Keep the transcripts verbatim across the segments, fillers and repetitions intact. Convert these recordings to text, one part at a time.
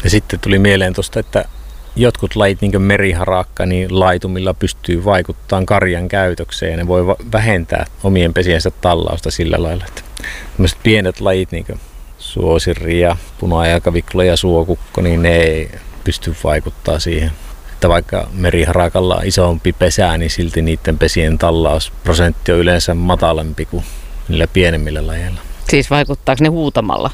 Ja sitten tuli mieleen tuosta, että jotkut lajit, niin kuin meriharakka, niin laitumilla pystyy vaikuttamaan karjan käytökseen ja ne voi vähentää omien pesiensä tallausta sillä lailla, että tämmöiset pienet lajit, niin kuin suosirri ja punajalkaviklo ja suokukko, niin ne ei pysty vaikuttaa siihen. Että vaikka meriharakalla on isompi pesä, niin silti niiden pesien tallausprosentti on yleensä matalampi kuin niillä pienemmillä lajeilla. Siis vaikuttaako ne huutamalla?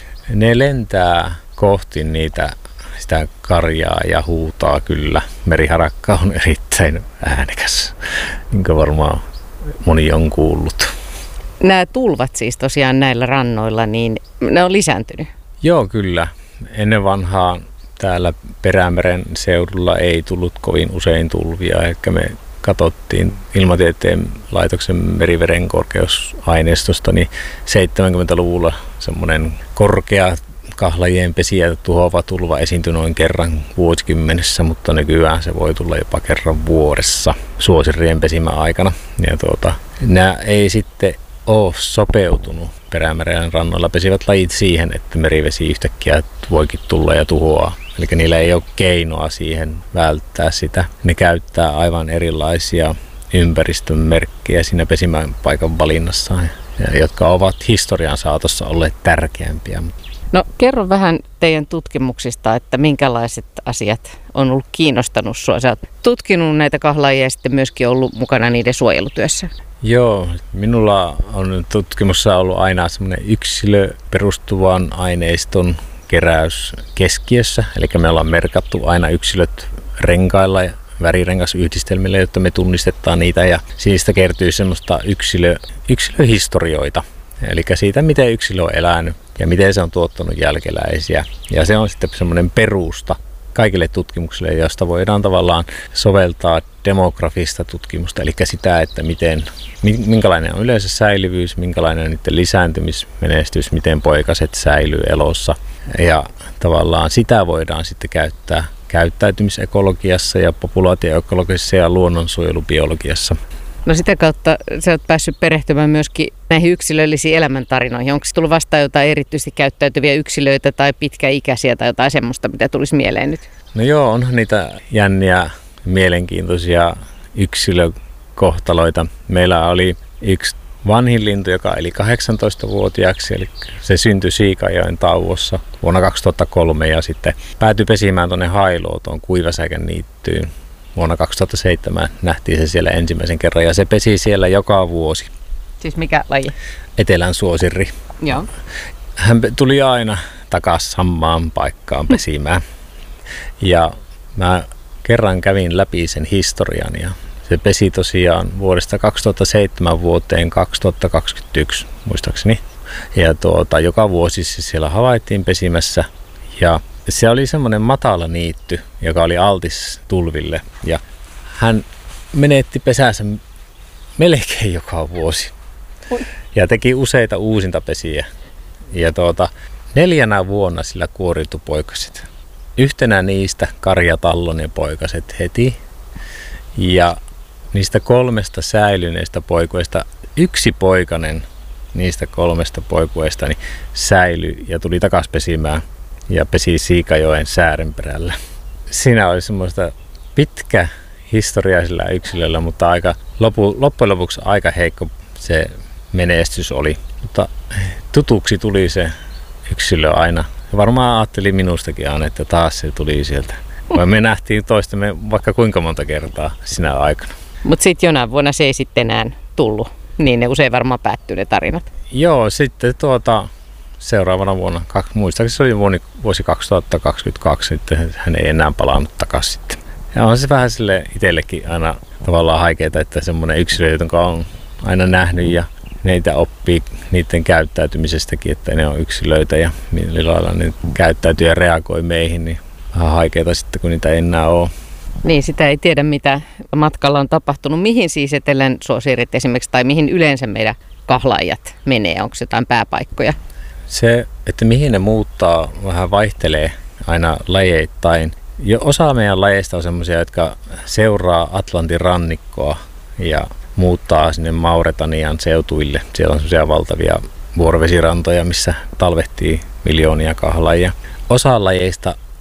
Ne lentää kohti niitä, sitä karjaa ja huutaa kyllä. Meriharakka on erittäin äänekäs, niin kuin varmaan moni on kuullut. Nämä tulvat siis tosiaan näillä rannoilla, niin ne on lisääntynyt? Joo, kyllä. Ennen vanhaa täällä Perämeren seudulla ei tullut kovin usein tulvia, eli me katsottiin Ilmatieteen laitoksen meriveren korkeusaineistosta, niin seitsemänkymmentäluvulla semmoinen korkea kahlajien pesiä tuhoava tulva esiintyi noin kerran vuosikymmenessä, mutta nykyään se voi tulla jopa kerran vuodessa suosirien pesimän aikana. Ja tuota, nämä ei sitten ole sopeutunut Perämeren rannoilla pesivät lajit siihen, että merivesi yhtäkkiä voikin tulla ja tuhoaa. Eli niillä ei ole keinoa siihen välttää sitä. Ne käyttää aivan erilaisia ympäristön merkkejä siinä pesimän paikan valinnassaan, jotka ovat historian saatossa olleet tärkeämpiä. No kerro vähän teidän tutkimuksista, että minkälaiset asiat on ollut kiinnostanut sinua. Sä oot tutkinut näitä kahlaajia ja sitten myöskin ollut mukana niiden suojelutyössä. Joo, minulla on tutkimussa ollut aina semmoinen yksilö perustuvan aineiston keräys keskiössä. Eli me ollaan merkattu aina yksilöt renkailla ja värirengasyhdistelmillä, jotta me tunnistetaan niitä ja siitä kertyy semmoista yksilö, yksilöhistorioita. Eli siitä, miten yksilö on elänyt ja miten se on tuottanut jälkeläisiä. Ja se on sitten semmoinen perusta kaikille tutkimuksille, josta voidaan tavallaan soveltaa demografista tutkimusta, eli sitä, että miten, minkälainen on yleensä säilyvyys, minkälainen on niiden lisääntymismenestys, miten poikaset säilyy elossa. Ja tavallaan sitä voidaan sitten käyttää käyttäytymisekologiassa ja populaatioekologiassa ja luonnonsuojelubiologiassa. No sitä kautta sä oot päässyt perehtymään myöskin näihin yksilöllisiin elämäntarinoihin. Onko tullut vastaan jotain erityisesti käyttäytyviä yksilöitä tai pitkäikäisiä tai jotain semmoista, mitä tulisi mieleen nyt? No joo, onhan niitä jänniä, mielenkiintoisia yksilökohtaloita. Meillä oli yksi vanhin lintu, joka eli kahdeksantoistavuotiaaksi, eli se syntyi Siikajoen tauossa vuonna kaksituhattakolme ja sitten päätyi pesimään tuonne Hailuotoon tuon Kuivasäkän niittyyn. Vuonna kaksituhattaseitsemän nähtiin se siellä ensimmäisen kerran ja se pesi siellä joka vuosi. Siis mikä laji? Etelän suosirri. Joo. Hän tuli aina takaisin samaan paikkaan pesimään. Ja mä kerran kävin läpi sen historian ja se pesi tosiaan vuodesta kaksituhattaseitsemän vuoteen kaksituhattakaksikymmentäyksi muistaakseni. Ja tuota, joka vuosi se siellä havaittiin pesimässä ja se oli semmoinen matala niitty, joka oli altis tulville ja hän menetti pesänsä melkein joka vuosi ja teki useita uusintapesiä. Ja tuota, neljänä vuonna sillä kuoriutui poikaset. Yhtenä niistä karjatallon poikaset heti ja niistä kolmesta säilyneestä poikueesta yksi poikanen niistä kolmesta poikueesta niin säilyi ja tuli takaisin pesimään. Ja pesi Siikajoen Säärenperällä. Siinä oli semmoista pitkä historia sillä yksilöllä, mutta aika, lopu, loppujen lopuksi aika heikko se menestys oli. Mutta tutuksi tuli se yksilö aina. Ja varmaan ajatteli minustakin aina, että taas se tuli sieltä. Vai me nähtiin toistamme vaikka kuinka monta kertaa sinä aikana. Mutta sitten jonain vuonna se ei sitten enää tullut, niin ne usein varmaan päättyy ne tarinat. Joo, sitten tuota... Seuraavana vuonna, muistaakseni se oli vuosi kaksituhattakaksikymmentäkaksi, sitten hän ei enää palannut takaisin sitten. Ja on se vähän sille itsellekin aina tavallaan haikeeta, että semmoinen yksilö, jonka on aina nähnyt ja neitä oppii niiden käyttäytymisestäkin, että ne on yksilöitä ja millä lailla ne käyttäytyy ja reagoi meihin, niin vähän haikeeta sitten, kun niitä ei enää ole. Niin, sitä ei tiedä, mitä matkalla on tapahtunut. Mihin siis etelän suosirit esimerkiksi, tai mihin yleensä meidän kahlaajat menee? Onko jotain pääpaikkoja? Se, että mihin ne muuttaa, vähän vaihtelee aina lajeittain. Jo osa meidän lajeista on sellaisia, jotka seuraa Atlantin rannikkoa ja muuttaa sinne Mauretanian seutuille. Siellä on sellaisia valtavia vuorovesirantoja, missä talvehtii miljoonia kahlaajia. Osa lajeista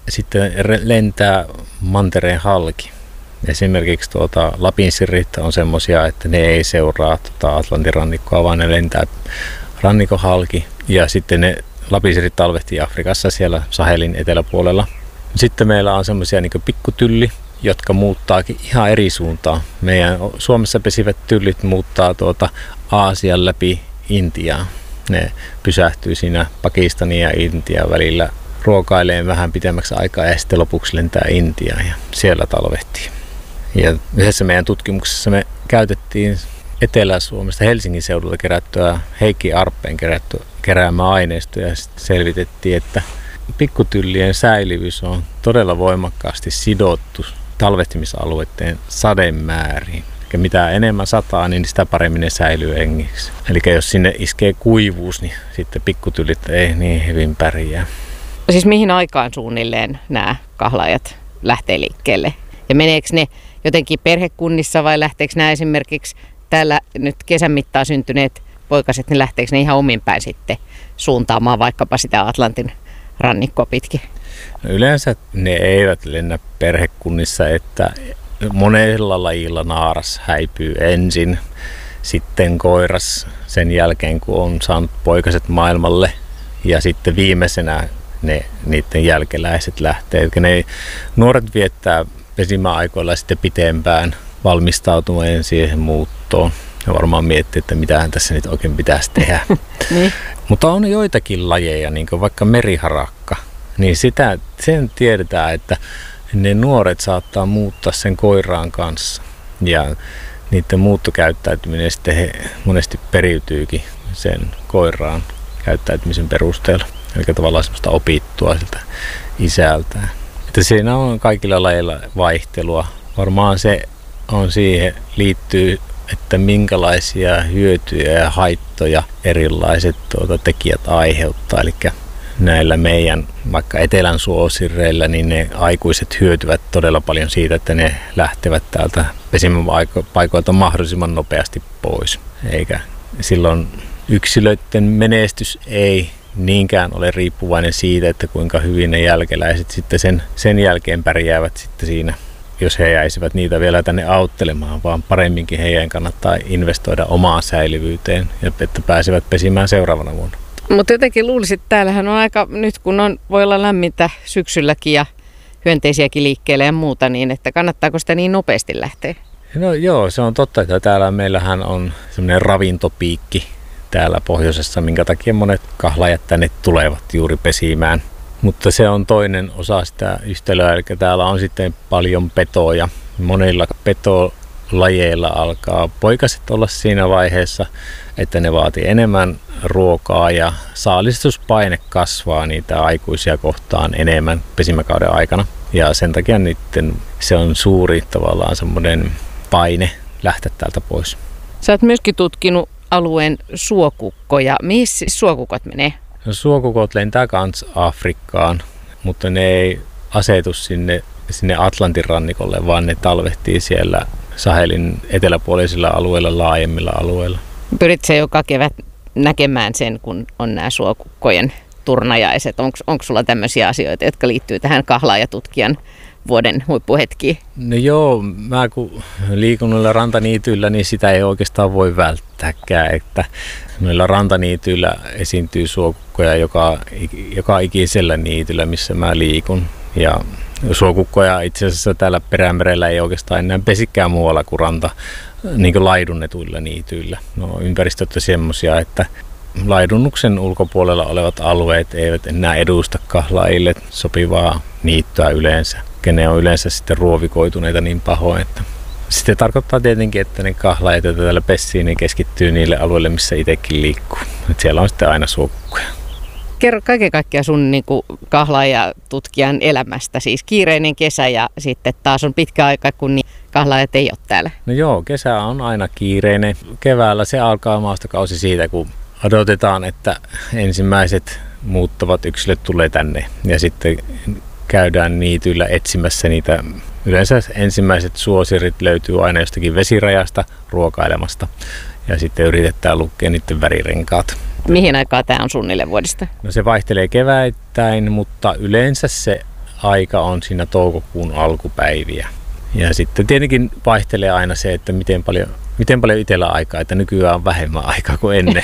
sitten lentää mantereen halki. Esimerkiksi tuota, Lapinsirit on semmoisia, että ne ei seuraa tuota Atlantin rannikkoa, vaan ne lentää rannikon halki. Ja sitten ne Lapinsirit talvehtii Afrikassa siellä Sahelin eteläpuolella. Sitten meillä on semmoisia niin kuin pikkutylli, jotka muuttaakin ihan eri suuntaan. Meidän Suomessa pesivät tyllit muuttaa tuota Aasian läpi Intiaan. Ne pysähtyy siinä Pakistanin ja Intian välillä ruokailee vähän pitemmäksi aikaa ja sitten lopuksi lentää Intiaan ja siellä talvehtii. Ja yhdessä meidän tutkimuksessa me käytettiin Etelä-Suomesta Helsingin seudulta kerättyä Heikki Arppeen kerättyä, keräämää aineistoa ja selvitettiin, että pikkutyllien säilyvyys on todella voimakkaasti sidottu talvehtimisalueiden sademääriin. Eli mitä enemmän sataa, niin sitä paremmin ne säilyy hengissä. Eli jos sinne iskee kuivuus, niin sitten pikkutyllit ei niin hyvin pärjää. Siis mihin aikaan suunnilleen nämä kahlaajat lähtee liikkeelle? Ja meneekö ne jotenkin perhekunnissa vai lähteekö nämä esimerkiksi täällä nyt kesän mittaan syntyneet poikaset, niin lähteekö ne ihan omin päin sitten suuntaamaan vaikkapa sitä Atlantin rannikkoa pitkin? No yleensä ne eivät lennä perhekunnissa, että monella lajilla naaras häipyy ensin, sitten koiras sen jälkeen kun on saanut poikaset maailmalle ja sitten viimeisenä ne, niiden jälkeläiset lähtee. Eli ne nuoret viettää pesimäaikoilla sitten pitempään valmistautumaan siihen muuttoon. Ja varmaan miettii, että mitähän tässä nyt oikein pitäisi tehdä. Niin. Mutta on joitakin lajeja, niin kuin vaikka meriharakka, niin sitä, sen tiedetään, että ne nuoret saattaa muuttaa sen koiraan kanssa. Ja niiden muuttokäyttäytyminen sitten he monesti periytyykin sen koiraan käyttäytymisen perusteella. Eli tavallaan semmoista opittua siltä isältään. Että siinä on kaikilla lajeilla vaihtelua. Varmaan se on siihen liittyy, että minkälaisia hyötyjä ja haittoja erilaiset tuota, tekijät aiheuttaa. Eli näillä meidän vaikka etelän suosireillä, niin ne aikuiset hyötyvät todella paljon siitä, että ne lähtevät täältä pesimäpaikoilta mahdollisimman nopeasti pois. Eikä silloin yksilöiden menestys ei niinkään ole riippuvainen siitä, että kuinka hyvin ne jälkeläiset sitten sen, sen jälkeen pärjäävät sitten siinä, jos he jäisivät niitä vielä tänne auttelemaan, vaan paremminkin heidän kannattaa investoida omaan säilyvyyteen, että pääsevät pesimään seuraavana vuonna. Mutta jotenkin luulisin, että täällähän on aika, nyt kun on, voi olla lämmintä syksylläkin ja hyönteisiäkin liikkeelle ja muuta, niin että kannattaako sitä niin nopeasti lähteä? No joo, se on totta, että täällä meillähän on semmoinen ravintopiikki täällä pohjoisessa, minkä takia monet kahlaajat tänne tulevat juuri pesimään. Mutta se on toinen osa sitä yhtälöä, eli täällä on sitten paljon petoja. Monilla petolajeilla alkaa poikaset olla siinä vaiheessa, että ne vaatii enemmän ruokaa ja saalistuspaine kasvaa niitä aikuisia kohtaan enemmän pesimäkauden aikana. Ja sen takia niiden, se on suuri tavallaan semmoinen paine lähteä täältä pois. Sä oot myöskin tutkinut alueen suokukkoja. Mihin siis suokukot menee? No, suokukot lentää kans Afrikkaan, mutta ne ei asetu sinne, sinne Atlantin rannikolle, vaan ne talvehtii siellä Sahelin eteläpuolisilla alueilla, laajemmilla alueilla. Pyrit se joka kevät näkemään sen, kun on nämä suokukkojen turnajaiset? Onko sulla tämmöisiä asioita, jotka liittyy tähän kahlaajatutkijan vuoden huippuhetkiin? No joo, mä kun liikun noilla rantaniityillä, niin sitä ei oikeastaan voi välttääkään, että noilla rantaniityillä esiintyy suokukkoja joka, joka ikisellä niityllä, missä mä liikun. Ja suokukkoja itse asiassa täällä Perämerellä ei oikeastaan enää pesikään muualla kuin ranta, niin kuin laidunnetuilla niityillä. No, ympäristöt on semmoisia, että laidunnuksen ulkopuolella olevat alueet eivät enää edusta kahlaajille sopivaa niittyä yleensä. Ne on yleensä sitten ruovikoituneita niin pahoin, että sitten tarkoittaa tietenkin, että ne kahlaajat, joita täällä pessii, niin keskittyy niille alueille, missä itsekin liikkuu. Et siellä on sitten aina suokukkoja. Kerro kaiken kaikkiaan sun niin kuin kahlaajatutkijan elämästä, siis kiireinen kesä ja sitten taas on pitkä aika, kun kahlaajat ei ole täällä. No joo, kesä on aina kiireinen. Keväällä se alkaa maastokausi siitä, kun odotetaan, että ensimmäiset muuttavat yksilöt tulee tänne ja sitten käydään niityillä etsimässä niitä. Yleensä ensimmäiset suosirit löytyy aina jostakin vesirajasta ruokailemasta ja sitten yritetään lukea niiden värirenkaat. Mihin aikaa tämä on suunnilleen vuodesta? No se vaihtelee keväittäin, mutta yleensä se aika on siinä toukokuun alkupäiviä. Ja sitten tietenkin vaihtelee aina se, että miten paljon, miten paljon itsellä aikaa, että nykyään on vähemmän aikaa kuin ennen.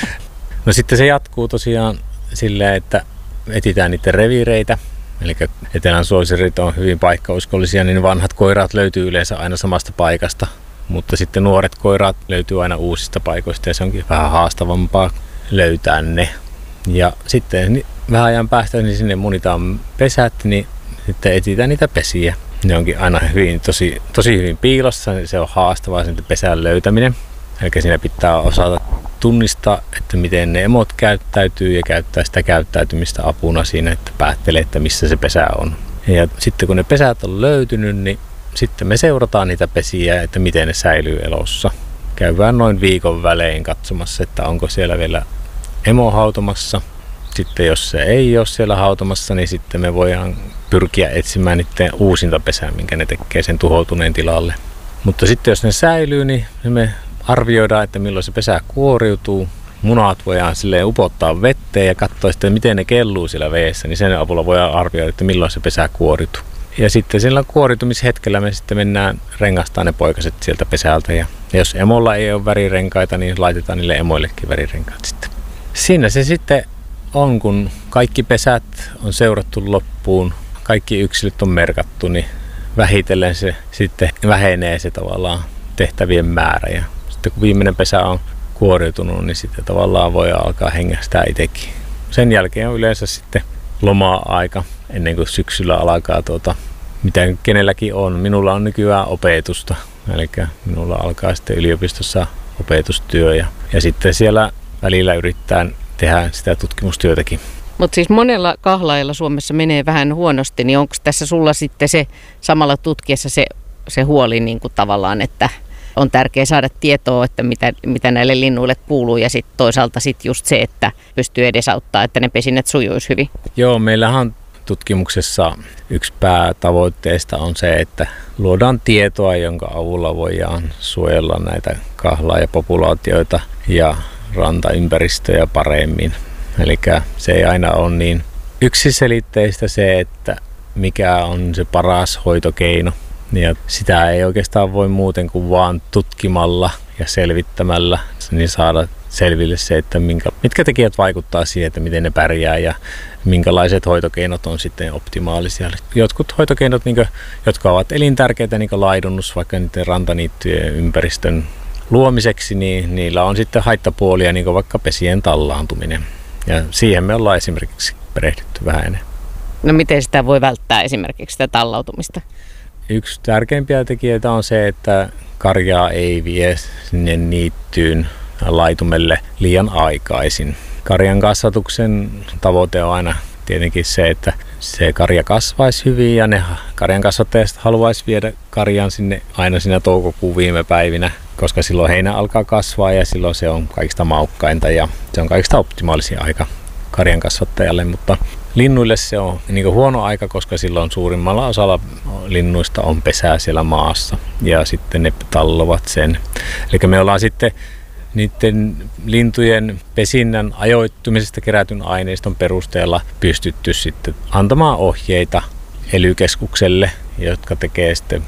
No sitten se jatkuu tosiaan silleen, että etsitään niiden reviireitä. Eli etelän suosirit on hyvin paikkauskollisia, niin vanhat koiraat löytyy yleensä aina samasta paikasta. Mutta sitten nuoret koiraat löytyy aina uusista paikoista ja se onkin vähän haastavampaa löytää ne. Ja sitten vähän ajan päästä niin sinne munitaan pesät, niin sitten etsitään niitä pesiä. Ne onkin aina hyvin, tosi, tosi hyvin piilossa, niin se on haastavaa sen pesän löytäminen. Eli siinä pitää osata tunnistaa, että miten ne emot käyttäytyy ja käyttää sitä käyttäytymistä apuna siinä, että päättelee, että missä se pesä on. Ja sitten kun ne pesät on löytynyt, niin sitten me seurataan niitä pesiä, että miten ne säilyy elossa. Käydään noin viikon välein katsomassa, että onko siellä vielä emo hautomassa. Sitten jos se ei ole siellä hautomassa, niin sitten me voidaan pyrkiä etsimään niiden uusinta pesää, minkä ne tekee sen tuhoutuneen tilalle. Mutta sitten jos ne säilyy, niin me arvioidaan, että milloin se pesä kuoriutuu. Munat voidaan silleen upottaa vetteen ja katsoa sitten, miten ne kelluu siellä veessä, niin sen avulla voidaan arvioida, että milloin se pesä kuoriutuu. Ja sitten sillä kuoritumishetkellä me sitten mennään rengastaan ne poikaset sieltä pesältä. Ja jos emolla ei ole värirenkaita, niin laitetaan niille emoillekin värirenkaat sitten. Siinä se sitten on, kun kaikki pesät on seurattu loppuun, kaikki yksilöt on merkattu, niin vähitellen se sitten vähenee se tavallaan tehtävien määrä. Ja sitten kun viimeinen pesä on kuoriutunut, niin sitten tavallaan voi alkaa hengästää itsekin. Sen jälkeen on yleensä sitten loma-aika ennen kuin syksyllä alkaa tuota, mitä kenelläkin on. Minulla on nykyään opetusta, eli minulla alkaa sitten yliopistossa opetustyö ja, ja sitten siellä välillä yrittää tehdä sitä tutkimustyötäkin. Mutta siis monella kahlaajalla Suomessa menee vähän huonosti, niin onko tässä sulla sitten se samalla tutkiessa se, se huoli niin kuin tavallaan, että on tärkeää saada tietoa, että mitä, mitä näille linnuille kuuluu ja sitten toisaalta sit just se, että pystyy edesauttaa, että ne pesinnät sujuisi hyvin? Joo, meillähän tutkimuksessa yksi päätavoitteista on se, että luodaan tietoa, jonka avulla voidaan suojella näitä kahlaajapopulaatioita ja rantaympäristöjä paremmin. Eli se ei aina ole niin yksiselitteistä se, että mikä on se paras hoitokeino. Ja sitä ei oikeastaan voi muuten kuin vaan tutkimalla ja selvittämällä niin saada selville se, että minkä, mitkä tekijät vaikuttaa siihen, että miten ne pärjää ja minkälaiset hoitokeinot on sitten optimaalisia. Jotkut hoitokeinot, niin kuin, jotka ovat elintärkeitä, niin kuin laidunnus, vaikka niiden rantaniittyjen ympäristön luomiseksi, niin niillä on sitten haittapuolia, niin kuin vaikka pesien tallaantuminen. Ja siihen me ollaan esimerkiksi perehdytty vähän enemmän. No miten sitä voi välttää esimerkiksi sitä tallautumista? Yksi tärkeimpiä tekijöitä on se, että karjaa ei vie sinne niittyyn laitumelle liian aikaisin. Karjan kasvatuksen tavoite on aina tietenkin se, että se karja kasvaisi hyvin ja ne karjan kasvattajat haluaisi viedä karjan sinne aina siinä toukokuun viime päivinä, koska silloin heinä alkaa kasvaa ja silloin se on kaikista maukkainta ja se on kaikista optimaalisin aika karjan kasvattajalle, mutta linnuille se on niin kuin huono aika, koska silloin suurimmalla osalla linnuista on pesää siellä maassa ja sitten ne tallovat sen. Eli me ollaan sitten niiden lintujen pesinnän ajoittumisesta kerätyn aineiston perusteella pystytty sitten antamaan ohjeita E L Y-keskukselle, jotka tekee sitten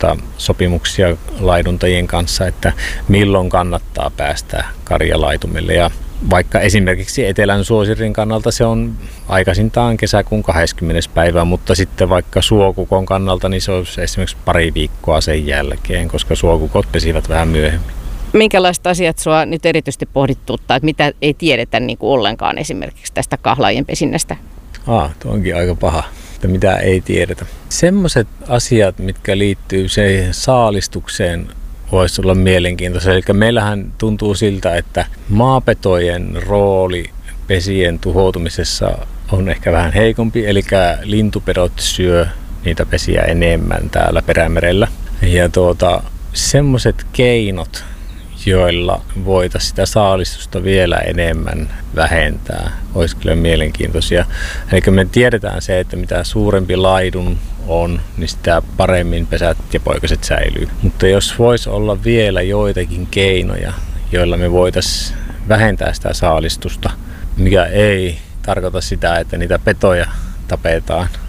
sopimuksia laiduntajien kanssa, että milloin kannattaa päästä karjalaitumelle. Ja vaikka esimerkiksi etelän suosirin kannalta se on aikaisintaan kesäkuun kahdeskymmenes päivä, mutta sitten vaikka suokukon kannalta niin se on esimerkiksi pari viikkoa sen jälkeen, koska suokukot pesivät vähän myöhemmin. Minkälaiset asiat sinua nyt erityisesti pohdituttaa, että mitä ei tiedetä niin kuin ollenkaan esimerkiksi tästä kahlaajien pesinnästä? Ah, tuo onkin aika paha, että mitä ei tiedetä. Semmoiset asiat, mitkä liittyy siihen saalistukseen, voisi olla mielenkiintoisia. Eli meillähän tuntuu siltä, että maapetojen rooli pesien tuhoutumisessa on ehkä vähän heikompi, eli lintupedot syö niitä pesiä enemmän täällä Perämerellä. Ja tuota, semmoiset keinot, joilla voitaisiin sitä saalistusta vielä enemmän vähentää, olisi kyllä mielenkiintoisia. Eli me tiedetään se, että mitä suurempi laidun on, niin sitä paremmin pesät ja poikaset säilyy. Mutta jos voisi olla vielä joitakin keinoja, joilla me voitaisiin vähentää sitä saalistusta, mikä ei tarkoita sitä, että niitä petoja tapetaan,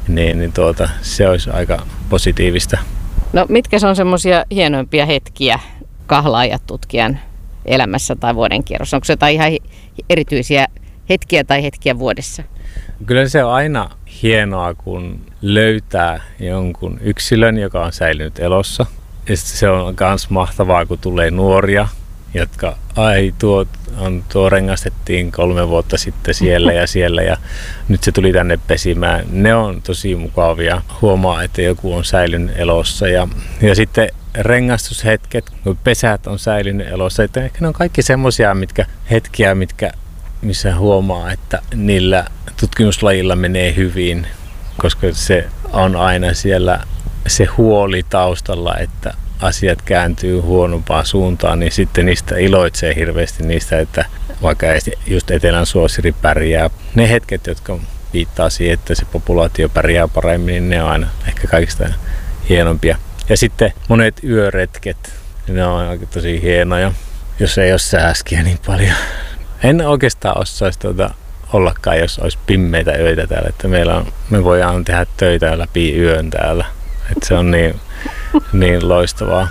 niin, niin tuota, se olisi aika positiivista. No mitkä on semmoisia hienoimpia hetkiä kahlaajatutkijan elämässä tai vuodenkierrossa? Onko se jotain ihan erityisiä hetkiä tai hetkiä vuodessa? Kyllä se on aina hienoa, kun löytää jonkun yksilön, joka on säilynyt elossa. Ja se on myös mahtavaa, kun tulee nuoria, jotka ai tuo, on, tuo rengastettiin kolme vuotta sitten siellä ja siellä ja nyt se tuli tänne pesimään. Ne on tosi mukavia. Huomaa, että joku on säilynyt elossa ja, ja sitten rengastushetket, kun pesät on säilynyt elossa. Että ehkä ne on kaikki semmoisia mitkä, hetkiä, mitkä, missä huomaa, että niillä tutkimuslajilla menee hyvin, koska se on aina siellä se huoli taustalla, että asiat kääntyy huonompaan suuntaan, niin sitten niistä iloitsee hirveästi niistä, että vaikka just etelän suosiri pärjää. Ne hetket, jotka viittaa siihen, että se populaatio pärjää paremmin, niin ne on aina ehkä kaikista hienompia. Ja sitten monet yöretket, ne on aika tosi hienoja, jos ei ole sääskiä niin paljon. En oikeastaan osaisi tuota ollakaan, jos olisi pimmeitä öitä täällä, että meillä on, me voidaan tehdä töitä läpi yön täällä. Että se on niin, niin loistavaa.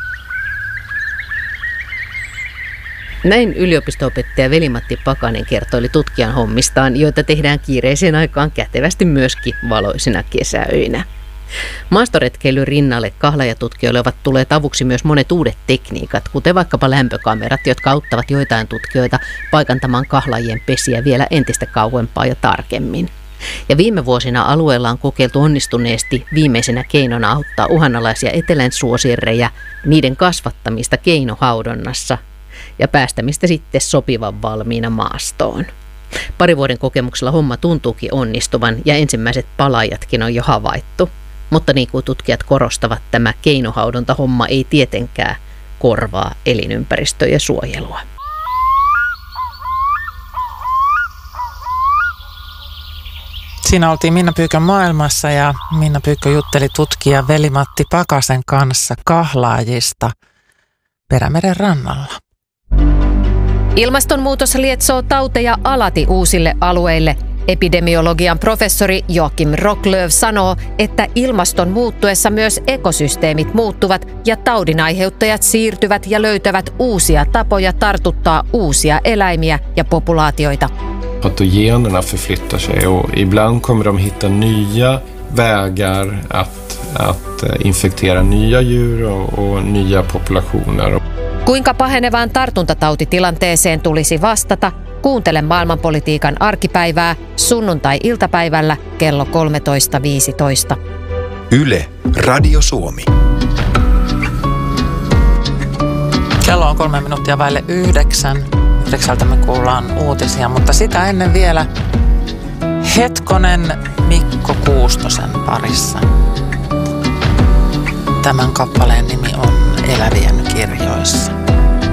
Näin yliopisto-opettaja Veli-Matti Pakanen kertoili tutkijan hommistaan, joita tehdään kiireiseen aikaan kätevästi myöskin valoisina kesäöinä. Maastoretkeilyn rinnalle kahlaajatutkijoille ovat tulleet avuksi myös monet uudet tekniikat, kuten vaikkapa lämpökamerat, jotka auttavat joitain tutkijoita paikantamaan kahlaajien pesiä vielä entistä kauempaa ja tarkemmin. Ja viime vuosina alueella on kokeiltu onnistuneesti viimeisenä keinona auttaa uhanalaisia etelän suosirrejä, niiden kasvattamista keinohaudonnassa ja päästämistä sitten sopivan valmiina maastoon. Pari vuoden kokemuksella homma tuntuukin onnistuvan ja ensimmäiset palaajatkin on jo havaittu. Mutta niin kuin tutkijat korostavat, tämä keinohaudontahomma ei tietenkään korvaa elinympäristöjen suojelua. Siinä oltiin Minna Pyykön maailmassa ja Minna Pyykkö jutteli tutkija Veli-Matti Pakasen kanssa kahlaajista Perämeren rannalla. Ilmastonmuutos lietsoo tauteja alati uusille alueille. Epidemiologian professori Joakim Rocklöv sanoo, että ilmaston muuttuessa myös ekosysteemit muuttuvat ja taudinaiheuttajat siirtyvät ja löytävät uusia tapoja tartuttaa uusia eläimiä ja populaatioita. Patogenerna förflyttar sig och ibland kommer de hitta nya vägar att, att infektera nya djur och, och nya populationer. Kuinka pahenevaan tartuntatautitilanteeseen tulisi vastata? Kuuntele maailmanpolitiikan arkipäivää sunnuntai-iltapäivällä kello kolmetoista viisitoista. Yle, Radio Suomi. Kello on kolme minuuttia vaille yhdeksän. Yhdeksältä me kuullaan uutisia, mutta sitä ennen vielä hetkonen Mikko Kuustosen parissa. Tämän kappaleen nimi on Elävien kirjoissa.